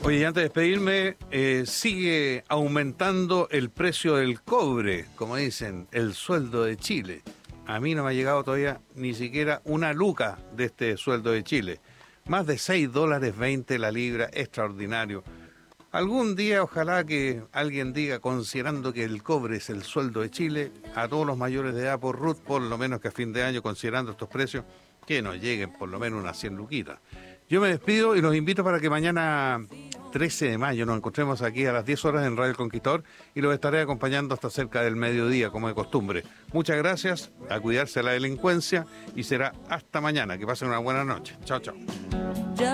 Oye, y antes de despedirme, sigue aumentando el precio del cobre, como dicen, el sueldo de Chile. A mí no me ha llegado todavía ni siquiera una luca de este sueldo de Chile. Más de $6.20 la libra, extraordinario. Algún día ojalá que alguien diga, considerando que el cobre es el sueldo de Chile, a todos los mayores de edad por RUT, por lo menos que a fin de año, considerando estos precios, que nos lleguen por lo menos unas 100 luquitas. Yo me despido y los invito para que mañana 13 de mayo nos encontremos aquí a las 10 horas en Radio El Conquistador y los estaré acompañando hasta cerca del mediodía, como de costumbre. Muchas gracias, a cuidarse de la delincuencia y será hasta mañana. Que pasen una buena noche. Chao, chao.